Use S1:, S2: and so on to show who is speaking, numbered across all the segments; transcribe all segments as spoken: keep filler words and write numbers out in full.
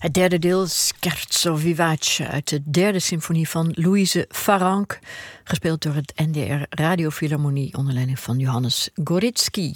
S1: Het derde deel, Scherzo Vivace, uit de derde symfonie van Louise Farrenc, gespeeld door het N D R Radiofilharmonie onder leiding van Johannes Goritski.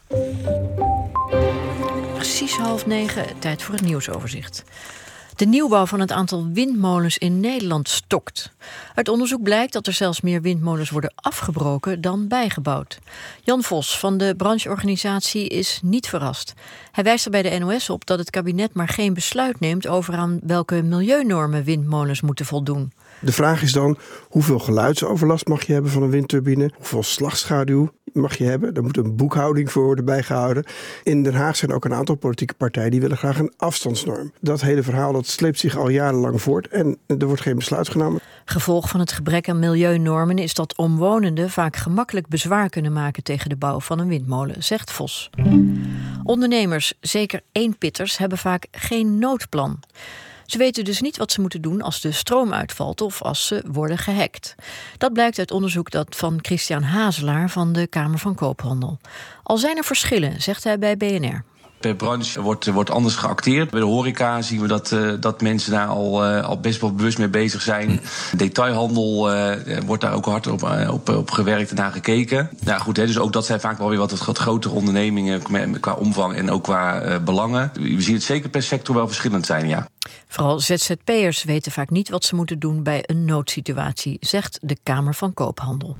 S1: Precies half negen, tijd voor het nieuwsoverzicht. De nieuwbouw van het aantal windmolens in Nederland stokt. Uit onderzoek blijkt dat er zelfs meer windmolens worden afgebroken dan bijgebouwd. Jan Vos van de brancheorganisatie is niet verrast. Hij wijst er bij de N O S op dat het kabinet maar geen besluit neemt over aan welke milieunormen windmolens moeten voldoen.
S2: De vraag is dan, hoeveel geluidsoverlast mag je hebben van een windturbine? Hoeveel slagschaduw mag je hebben? Daar moet een boekhouding voor worden bijgehouden. In Den Haag zijn ook een aantal politieke partijen die willen graag een afstandsnorm. Dat hele verhaal dat sleept zich al jarenlang voort en er wordt geen besluit genomen.
S1: Gevolg van het gebrek aan milieunormen is dat omwonenden vaak gemakkelijk bezwaar kunnen maken tegen de bouw van een windmolen, zegt Vos. Ondernemers, zeker eenpitters, hebben vaak geen noodplan. Ze weten dus niet wat ze moeten doen als de stroom uitvalt of als ze worden gehackt. Dat blijkt uit onderzoek dat van Christian Hazelaar van de Kamer van Koophandel. Al zijn er verschillen, zegt hij bij B N R.
S3: Per branche wordt, wordt anders geacteerd. Bij de horeca zien we dat, uh, dat mensen daar al, uh, al best wel bewust mee bezig zijn. Detailhandel uh, wordt daar ook hard op, uh, op, op gewerkt en naar gekeken. Nou goed, hè, dus ook dat zijn vaak wel weer wat, wat grotere ondernemingen qua omvang en ook qua uh, belangen. We zien het zeker per sector wel verschillend zijn, ja.
S1: Vooral Z Z P'ers weten vaak niet wat ze moeten doen bij een noodsituatie, zegt de Kamer van Koophandel.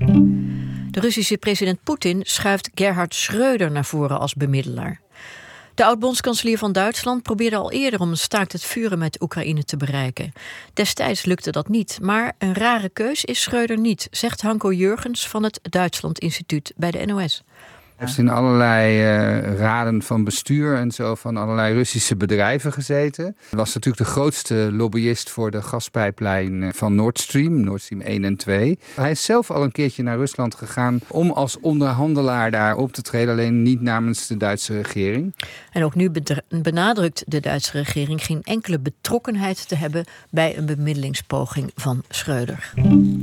S1: De Russische president Poetin schuift Gerhard Schröder naar voren als bemiddelaar. De oud-bondskanselier van Duitsland probeerde al eerder om een staakt het vuren met Oekraïne te bereiken. Destijds lukte dat niet, maar een rare keus is Schröder niet, zegt Hanko Jurgens van het Duitsland Instituut bij de N O S.
S4: Hij heeft in allerlei uh, raden van bestuur en zo van allerlei Russische bedrijven gezeten. Hij was natuurlijk de grootste lobbyist voor de gaspijplijn van Nord Stream, Nord Stream één en twee. Hij is zelf al een keertje naar Rusland gegaan om als onderhandelaar daar op te treden, alleen niet namens de Duitse regering.
S1: En ook nu benadrukt de Duitse regering geen enkele betrokkenheid te hebben bij een bemiddelingspoging van Schröder.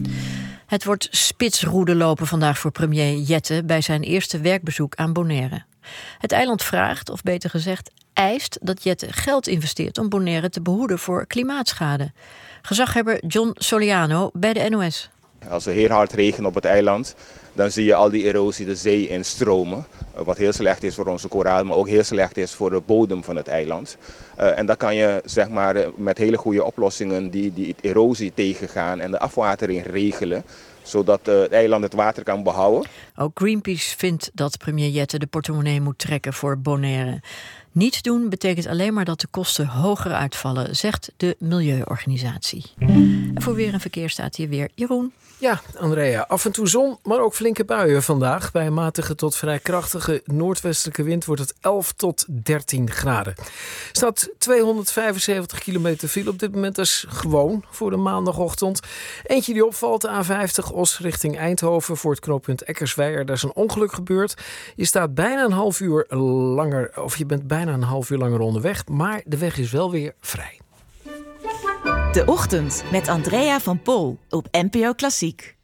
S1: Het wordt spitsroede lopen vandaag voor premier Jette bij zijn eerste werkbezoek aan Bonaire. Het eiland vraagt, of beter gezegd eist, dat Jette geld investeert om Bonaire te behoeden voor klimaatschade. Gezaghebber John Soliano bij de N O S.
S5: Als er heel hard regent op het eiland, dan zie je al die erosie de zee instromen. Wat heel slecht is voor onze koraal, maar ook heel slecht is voor de bodem van het eiland. Uh, en dan kan je zeg maar, met hele goede oplossingen die, die erosie tegengaan en de afwatering regelen, zodat uh, het eiland het water kan behouden.
S1: Ook Greenpeace vindt dat premier Jette de portemonnee moet trekken voor Bonaire. Niets doen betekent alleen maar dat de kosten hoger uitvallen, zegt de milieuorganisatie. En voor weer en verkeer staat hier weer Jeroen.
S6: Ja, Andrea, af en toe zon, maar ook flinke buien vandaag. Bij een matige tot vrij krachtige noordwestelijke wind wordt het elf tot dertien graden. Er staat tweehonderdvijfenzeventig kilometer file op dit moment. Dat is gewoon voor de maandagochtend. Eentje die opvalt, de A vijftig Os richting Eindhoven voor het knooppunt Eckersweijer. Daar is een ongeluk gebeurd. Je staat bijna een half uur langer, of je bent bijna een half uur langer onderweg, maar de weg is wel weer vrij.
S7: De Ochtend met Andrea van Pol op N P O Klassiek.